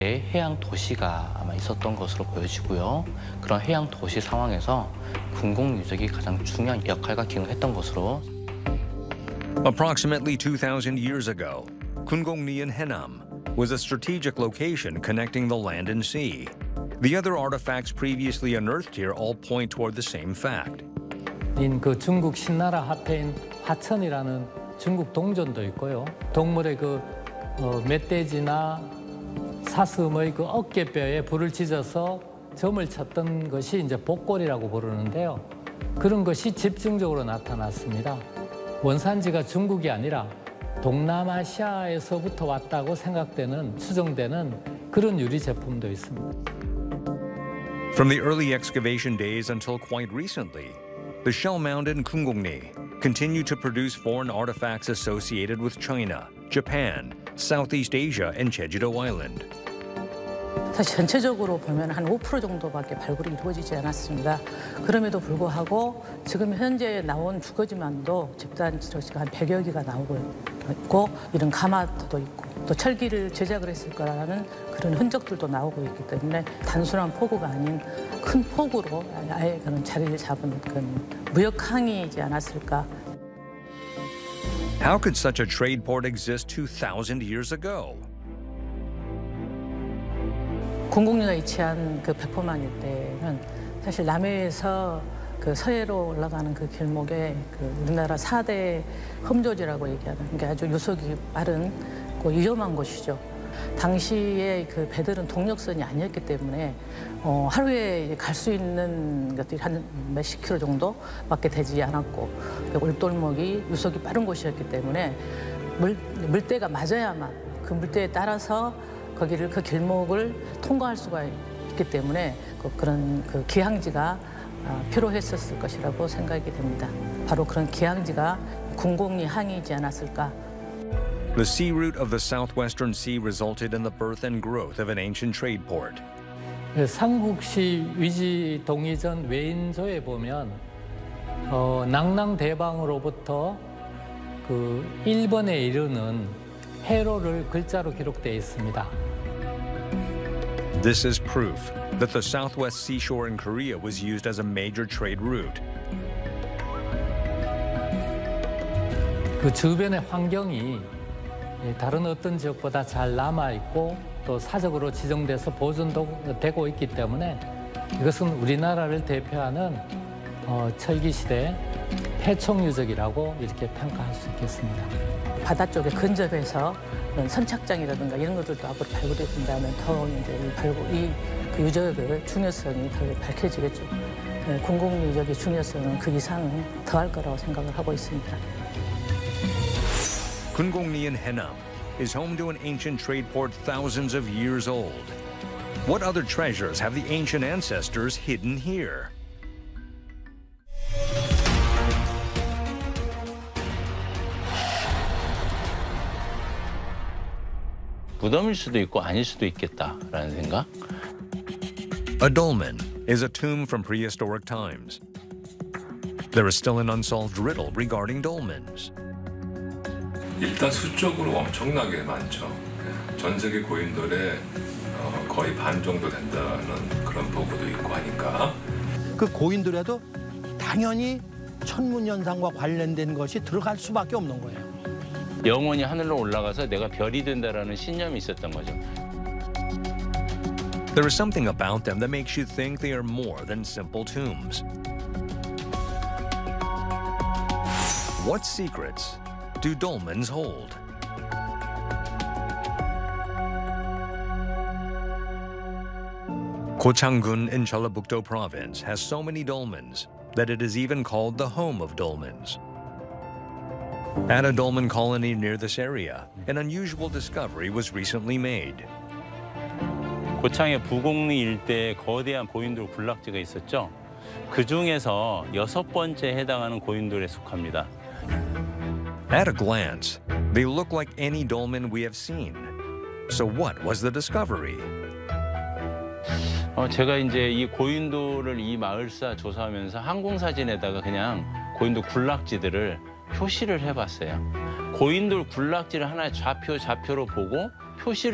해양 도시가 아마 있었던 것으로 보여지고요. 그런 해양 도시 상황에서 군공 유적이 가장 중요한 역할과 기능을 했던 것으로. Approximately 2,000 years ago, Kungongnian Haenam was a strategic location connecting the land and sea. The other artifacts previously unearthed here all point toward the same fact. 그 중국 신나라 화폐인 화천이라는 중국 동전도 있고요. 동물의 멧돼지나 사슴의 어깨뼈에 불을 지져서 점을 쳤던 것이 이제 복골이라고 부르는데요. 그런 것이 집중적으로 나타났습니다. 원산지가 중국이 아니라 동남아시아에서부터 왔다고 추정되는 그런 유리 제품도 있습니다. From the early excavation days until quite recently, the shell mound in Kungongni continued to produce foreign artifacts associated with China, Japan, Southeast Asia, and Jeju-do Island. 사실 전체적으로 보면 한 5% 정도밖에 발굴이 이루어지지 않았습니다. 그럼에도 불구하고 지금 현재 나온 주거지만도 집단 지도시가 한 100여 개가 나오고 있고, 이런 가마도 있고 또 철기를 제작을 했을 거라는 그런 흔적들도 나오고 있기 때문에 단순한 포구가 아닌 큰 폭으로 아예 그런 자리를 잡은 그런 무역항이지 않았을까. How could such a trade port exist 2,000 years ago? 군곡리가 위치한 그 백포만 일대는 사실 남해에서 그 서해로 올라가는 그 길목에 그 우리나라 4대 험조지라고 얘기하는 게 아주 유속이 빠른 그 위험한 곳이죠. 당시에 그 배들은 동력선이 아니었기 때문에 하루에 갈 수 있는 것들이 한 몇십 킬로 정도밖에 되지 않았고, 올돌목이 유속이 빠른 곳이었기 때문에 물때가 맞아야만 그 물때에 따라서 그 길목을 통과할 수가 있기 때문에 그런 기항지가 필요했었을 것이라고 생각이 됩니다. 바로 그런 기항지가 군곡리 항이지 않았을까. The sea route of the southwestern sea resulted in the birth and growth of an ancient trade port. 삼국시 위지 동의전 외인조에 보면 낭랑대방으로부터 그 일본에 이르는 해로를 글자로 기록되어 있습니다. This is proof that the southwest seashore in Korea was used as a major trade route. 그 주변의 환경이 다른 어떤 지역보다 잘 남아있고 또 사적으로 지정돼서 보존도 되고 있기 때문에 이것은 우리나라를 대표하는 철기시대 폐총유적이라고 이렇게 평가할 수 있겠습니다. 바다 쪽에 근접해서 선착장이라든가 이런 것들도 앞으로 발굴이 된다면 더 이제 그 유적의 중요성이 더 밝혀지겠죠. 군곡리 유적의 중요성은 그 이상은 더할 거라고 생각을 하고 있습니다. Kungongnian Haenam is home to an ancient trade port thousands of years old. What other treasures have the ancient ancestors hidden here? 무덤일 수도 있고 아닐 수도 있겠다라는 생각. A dolmen is a tomb from prehistoric times. There is still an unsolved riddle regarding dolmens. 일단 수적으로 엄청나게 많죠. 전 세계 고인돌의 거의 반 정도 된다는 그런 보고도 있고 하니까. 그 고인돌에도 당연히 천문현상과 관련된 것이 들어갈 수밖에 없는 거예요. 영원히 하늘로 올라가서 내가 별이 된다라는 신념이 있었던 거죠. There is something about them that makes you think they are more than simple tombs. What secrets do dolmens hold? Gochang-gun in Jeollabuk-do province has so many dolmens that it is even called the home of dolmens. At a dolmen colony near this area, an unusual discovery was recently made. 고창의 부곡리 일대에 거대한 고인돌 군락지가 있었죠. 그 중에서 6번째에 해당하는 고인돌에 속합니다. At a glance, they look like any dolmen we have seen. So what was the discovery? 제가 이제 이 고인돌을 이 마을사 조사하면서 항공사진에다가 그냥 고인돌 군락지들을 표시를 해봤어요. 고인돌 군락지를 하나의 좌표로 보고 표시를